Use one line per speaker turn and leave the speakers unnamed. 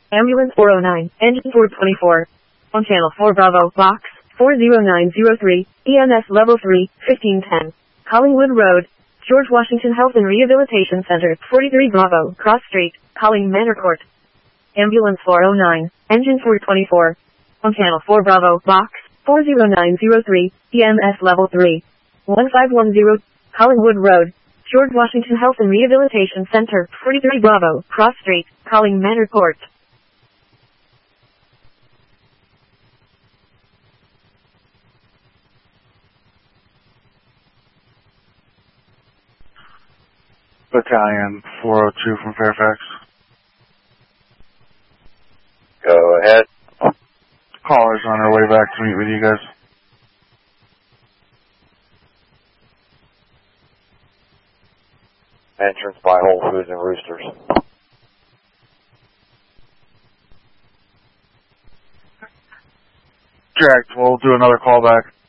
Ambulance 409, engine 424. On channel 4 Bravo, box 40903, EMS level 3, 1510. Collingwood Road, George Washington Health and Rehabilitation Center, 43 Bravo, Cross Street, Colling Manor Court. Ambulance 409, engine 424. On channel 4 Bravo, box 40903, EMS level 3, 1510, Collingwood Road, George Washington Health and Rehabilitation Center, 43 Bravo, Cross Street, Colling Manor Court.
Battalion 402 from Fairfax.
Go ahead.
Caller's on her way back to meet with you guys.
Entrance by Whole Foods and Roosters.
Jack, we'll do another call back.